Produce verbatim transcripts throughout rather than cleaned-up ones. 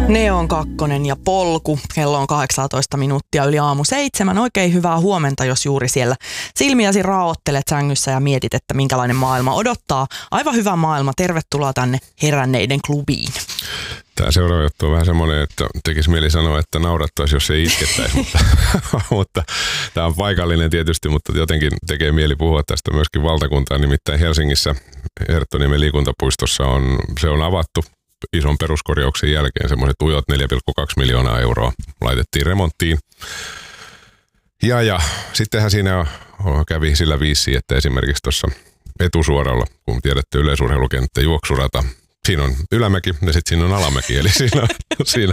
Neon kakkonen ja polku. Kello on kahdeksantoista minuuttia yli aamu seitsemän. Oikein hyvää huomenta, jos juuri siellä silmiäsi raottelet sängyssä ja mietit, että minkälainen maailma odottaa. Aivan hyvä maailma. Tervetuloa tänne heränneiden klubiin. Tämä seuraava juttu on vähän semmoinen, että tekisi mieli sanoa, että naurattaisi, jos ei itkettäisi, mutta, mutta tämä on paikallinen tietysti, mutta jotenkin tekee mieli puhua tästä myöskin valtakuntaan. Nimittäin Helsingissä Herttoniemen liikuntapuistossa on, se on avattu ison peruskorjauksen jälkeen. Semmoiset ujot neljä pilkku kaksi miljoonaa euroa laitettiin remonttiin. Ja, ja sittenhän siinä kävi sillä viisi, että esimerkiksi tuossa etusuoralla, kun tiedätte yleisurheilukenttä, juoksurata, siinä on ylämäki ja sitten siinä on alamäki, eli siinä, siinä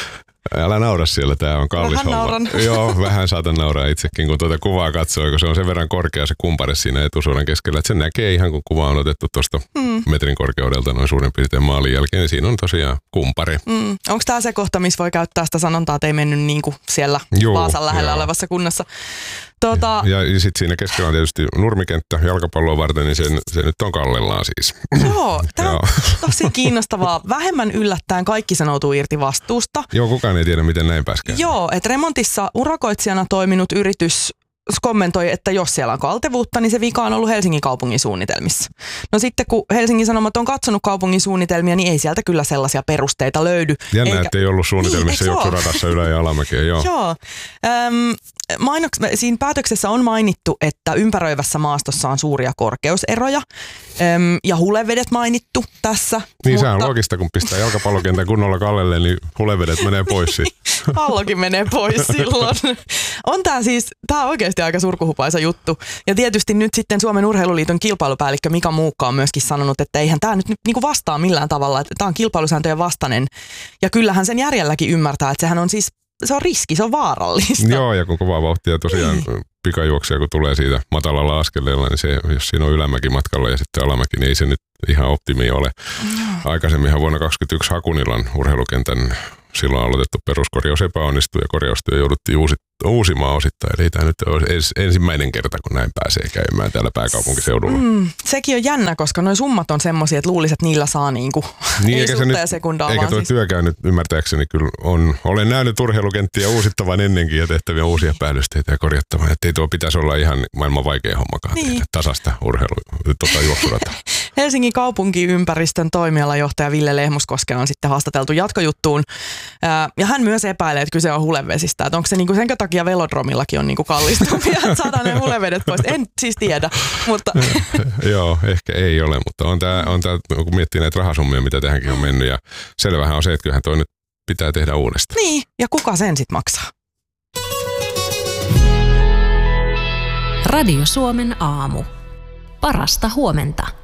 älä naura siellä, tämä on kallis vähän homma. Nauran. Joo, vähän saatan nauraa itsekin, kun tuota kuvaa katsoo, kun se on sen verran korkea se kumpare siinä etusuoran keskellä, että se näkee ihan, kun kuva on otettu tuosta mm. metrin korkeudelta noin suurin piirtein maalin jälkeen, niin siinä on tosiaan kumpare. Mm. Onko tämä se kohta, missä voi käyttää sitä sanontaa, että ei mennyt niin kuin siellä Juu, Vaasan lähellä joo. olevassa kunnassa? Tuota... Ja, ja sitten siinä keskellä on tietysti nurmikenttä jalkapalloa varten, niin se, se nyt on kallellaan siis. Joo, tämä on tosi kiinnostavaa. Vähemmän yllättäen kaikki sanoutuu irti vastuusta. Joo, kukaan ei tiedä, miten näin pääskään. Joo, että remontissa urakoitsijana toiminut yritys kommentoi, että jos siellä on kaltevuutta, niin se vika on ollut Helsingin kaupungin suunnitelmissa. No sitten kun Helsingin Sanomat on katsonut kaupungin suunnitelmia, niin ei sieltä kyllä sellaisia perusteita löydy. Jännä, eikä... että ei ollut suunnitelmissa niin, juoksuradassa ylä- ja alamäkiä. Joo. Joo. Öm, mainoks, siinä päätöksessä on mainittu, että ympäröivässä maastossa on suuria korkeuseroja öm, ja hulevedet mainittu tässä. Niin mutta... sehän on logista, kun pistää jalkapallokentän kunnolla kallelle, niin hulevedet menee pois siitä. Pallokin menee pois silloin. On tää siis, tää on oikeasti aika surkuhupaisa juttu. Ja tietysti nyt sitten Suomen Urheiluliiton kilpailupäällikkö Mika Muukka on myöskin sanonut, että eihän tää nyt niinku vastaa millään tavalla, että tää on kilpailusääntöjen vastainen. Ja kyllähän sen järjelläkin ymmärtää, että sehän on siis, se on riski, se on vaarallista. Joo, ja kun kovaa vauhtia tosiaan niin. Pikajuoksia, kun tulee siitä matalalla askeleella, niin se, jos siinä on ylämäki matkalla ja sitten alamäki, niin ei se nyt ihan optimi ole. Joo. Aikaisemminhan vuonna kaksikymmentäyksi Hakunilan urheilukentän silloin aloitettu peruskorjaus epäonnistui ja korjaustyö jouduttiin uusi, uusimaan osittain. Eli tämä nyt on ensimmäinen kerta, kun näin pääsee käymään täällä pääkaupunkiseudulla. Mm, sekin on jännä, koska nuo summat on semmoisia, että luulisi, että niillä saa niinku, niin, ei sutta ja sekundaa. Eikä tuo siis... työkään nyt ymmärtääkseni kyllä on. Olen nähnyt urheilukenttiä uusittavan ennenkin ja tehtäviä uusia päällysteitä ja korjattavan. Että ei tuo pitäisi olla ihan maailman vaikea hommakaan niin. tehdä tasasta urheilu, tota, juoksurata. Helsingin kaupungiympäristön toimialajohtaja Ville Lehmuskoski on sitten haastateltu jatkojuttuun. Ja hän myös epäilee, että kyse on hulevesistä. Että onko se niinku senkö takia velodromillakin on niinku kallistumia, että saadaan ne hulevedet pois. En siis tiedä, mutta... Joo, ehkä ei ole, mutta on tämä, on tää, kun miettii näitä rahasummia, mitä tähänkin on mennyt. Ja selvähän on se, että kyllähän toi nyt pitää tehdä uudestaan. Niin, ja kuka sen sitten maksaa? Radio Suomen aamu. Parasta huomenta.